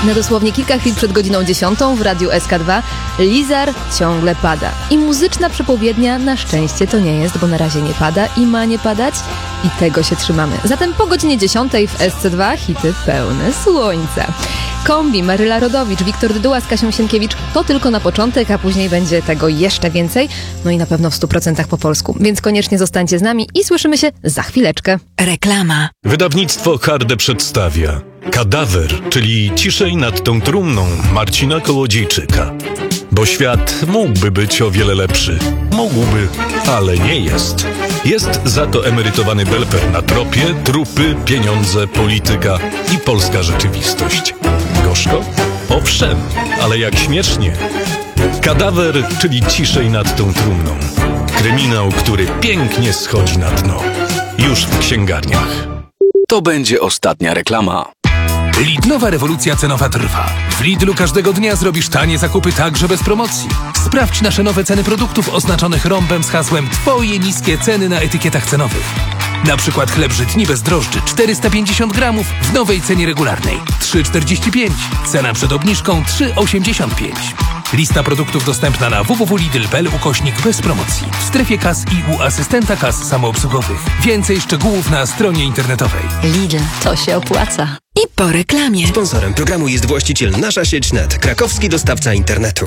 Na dosłownie kilka chwil przed godziną 10 w Radiu SK2 Lizar ciągle pada. I muzyczna przepowiednia na szczęście to nie jest, bo na razie nie pada i ma nie padać i tego się trzymamy. Zatem po godzinie 10 w SC2 hity pełne słońca. Kombi, Maryla Rodowicz, Wiktor Dyduła z Kasią Sienkiewicz to tylko na początek, a później będzie tego jeszcze więcej. No i na pewno w 100% po polsku. Więc koniecznie zostańcie z nami i słyszymy się za chwileczkę. Reklama. Wydawnictwo Harde przedstawia Kadawer, czyli Ciszej nad tą trumną Marcina Kołodziejczyka. Bo świat mógłby być o wiele lepszy. Mógłby, ale nie jest. Jest za to emerytowany belper na tropie, trupy, pieniądze, polityka i polska rzeczywistość. Gorzko? Owszem, ale jak śmiesznie. Kadawer, czyli Ciszej nad tą trumną. Kryminał, który pięknie schodzi na dno. Już w księgarniach. To będzie ostatnia reklama. Lidlowa rewolucja cenowa trwa. W Lidlu każdego dnia zrobisz tanie zakupy także bez promocji. Sprawdź nasze nowe ceny produktów oznaczonych rąbem z hasłem Twoje niskie ceny na etykietach cenowych. Na przykład chleb żytni bez drożdży 450 gramów w nowej cenie regularnej 3,45. Cena przed obniżką 3,85. Lista produktów dostępna na www.lidl.pl/bez promocji. W strefie kas i u asystenta kas samoobsługowych. Więcej szczegółów na stronie internetowej. Lidl, to się opłaca. I po reklamie. Sponsorem programu jest właściciel Nasza Sieć Net, krakowski dostawca internetu.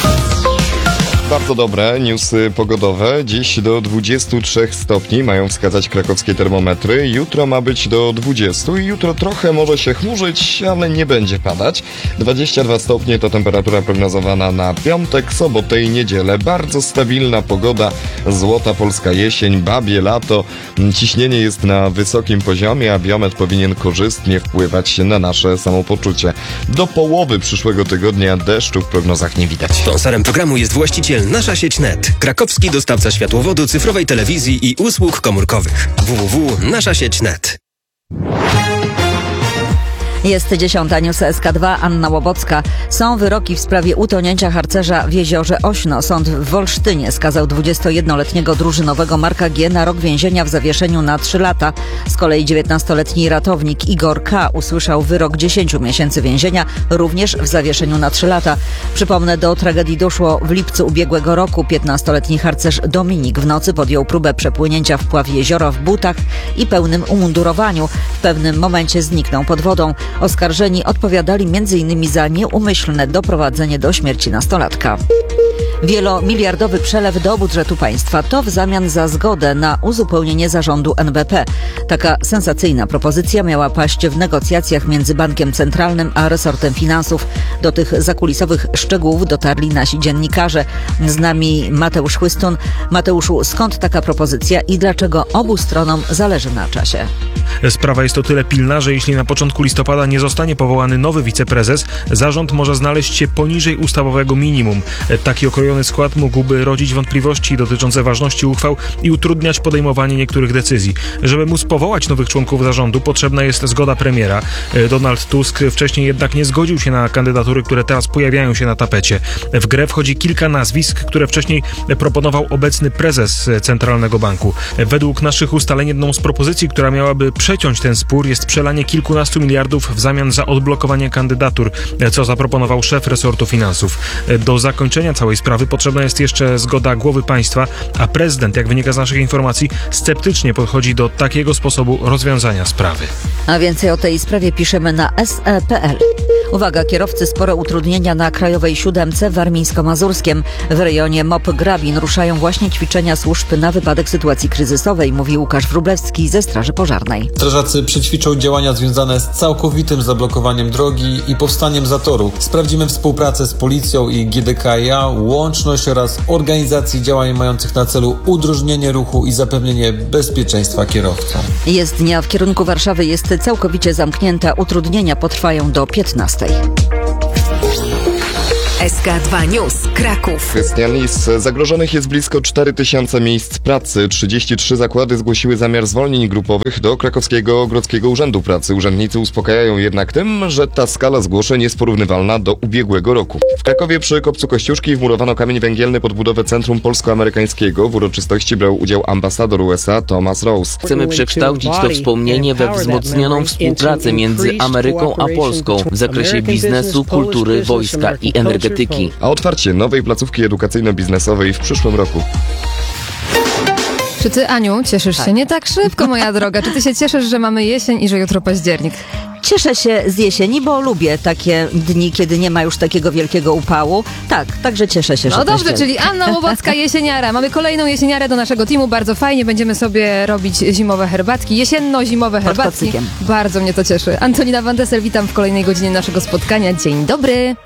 Bardzo dobre newsy pogodowe. Dziś do 23 stopni mają wskazać krakowskie termometry. Jutro ma być do 20 i jutro trochę może się chmurzyć, ale nie będzie padać. 22 stopnie to temperatura prognozowana na piątek, sobotę i niedzielę. Bardzo stabilna pogoda, złota polska jesień, babie lato. Ciśnienie jest na wysokim poziomie, a biometr powinien korzystnie wpływać na nasze samopoczucie. Do połowy przyszłego tygodnia deszczu w prognozach nie widać. Sponsorem programu jest właściciel Nasza Sieć Net, krakowski dostawca światłowodu, cyfrowej telewizji i usług komórkowych. www.naszasieć.net. Jest 10. News SK2, Anna Łobocka. Są wyroki w sprawie utonięcia harcerza w jeziorze Ośno. Sąd w Wolsztynie skazał 21-letniego drużynowego Marka G. na rok więzienia w zawieszeniu na 3 lata. Z kolei 19-letni ratownik Igor K. usłyszał wyrok 10 miesięcy więzienia, również w zawieszeniu na 3 lata. Przypomnę, do tragedii doszło w lipcu ubiegłego roku. 15-letni harcerz Dominik w nocy podjął próbę przepłynięcia wpław jeziora w butach i pełnym umundurowaniu. W pewnym momencie zniknął pod wodą. Oskarżeni odpowiadali m.in. za nieumyślne doprowadzenie do śmierci nastolatka. Wielomiliardowy przelew do budżetu państwa to w zamian za zgodę na uzupełnienie zarządu NBP. Taka sensacyjna propozycja miała paść w negocjacjach między Bankiem Centralnym a resortem finansów. Do tych zakulisowych szczegółów dotarli nasi dziennikarze. Z nami Mateusz Chłystun. Mateuszu, skąd taka propozycja i dlaczego obu stronom zależy na czasie? Sprawa jest o tyle pilna, że jeśli na początku listopada nie zostanie powołany nowy wiceprezes, zarząd może znaleźć się poniżej ustawowego minimum. Taki okrojony skład mógłby rodzić wątpliwości dotyczące ważności uchwał i utrudniać podejmowanie niektórych decyzji. Żeby móc powołać nowych członków zarządu, potrzebna jest zgoda premiera. Donald Tusk wcześniej jednak nie zgodził się na kandydatury, które teraz pojawiają się na tapecie. W grę wchodzi kilka nazwisk, które wcześniej proponował obecny prezes Centralnego Banku. Według naszych ustaleń jedną z propozycji, która miałaby przeciąć ten spór, jest przelanie kilkunastu miliardów w zamian za odblokowanie kandydatur, co zaproponował szef resortu finansów. Do zakończenia całej sprawy potrzebna jest jeszcze zgoda głowy państwa, a prezydent, jak wynika z naszych informacji, sceptycznie podchodzi do takiego sposobu rozwiązania sprawy. A więcej o tej sprawie piszemy na se.pl. Uwaga, kierowcy, spore utrudnienia na Krajowej 7 w Warmińsko-Mazurskiem. W rejonie MOP-Grabin ruszają właśnie ćwiczenia służb na wypadek sytuacji kryzysowej, mówi Łukasz Wróblewski ze Straży Pożarnej. Strażacy przećwiczą działania związane z całkowitym zablokowaniem drogi i powstaniem zatoru. Sprawdzimy współpracę z policją i GDKiA, łączność oraz organizację działań mających na celu udrożnienie ruchu i zapewnienie bezpieczeństwa kierowcom. Jezdnia w kierunku Warszawy jest całkowicie zamknięta. Utrudnienia potrwają do 15. SK2 News Kraków. Krystian Lis. Zagrożonych jest blisko 4000 miejsc pracy. 33 zakłady zgłosiły zamiar zwolnień grupowych do Krakowskiego Grodzkiego Urzędu Pracy. Urzędnicy uspokajają jednak tym, że ta skala zgłoszeń jest porównywalna do ubiegłego roku. W Krakowie przy Kopcu Kościuszki wmurowano kamień węgielny pod budowę Centrum Polsko-Amerykańskiego. W uroczystości brał udział ambasador USA Thomas Rose. Chcemy przekształcić to wspomnienie we wzmocnioną współpracę między Ameryką a Polską w zakresie biznesu, kultury, wojska i energetyki. A otwarcie nowej placówki edukacyjno-biznesowej w przyszłym roku. Czy ty, Aniu, cieszysz się? Nie tak szybko, moja droga. Czy ty się cieszysz, że mamy jesień i że jutro październik? Cieszę się z jesieni, bo lubię takie dni, kiedy nie ma już takiego wielkiego upału. Tak, także cieszę się, że No dobrze, październik. czyli Anna Łowocka, jesieniara. Mamy kolejną jesieniarę do naszego teamu. Bardzo fajnie. Będziemy sobie robić zimowe herbatki. Jesienno-zimowe herbatki. kocykiem. Bardzo mnie to cieszy. Antonina Van Dessel, witam w kolejnej godzinie naszego spotkania. Dzień dobry.